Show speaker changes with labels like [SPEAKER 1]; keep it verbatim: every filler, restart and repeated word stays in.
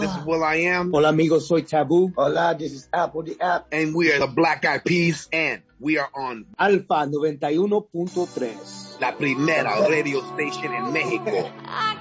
[SPEAKER 1] This is Will I Am.
[SPEAKER 2] Hola amigos, soy Taboo.
[SPEAKER 3] Hola, this is Apple the App.
[SPEAKER 1] And we are the Black Eyed Peas. And we are on
[SPEAKER 2] Alfa noventa y uno punto tres.
[SPEAKER 1] La primera radio station en México.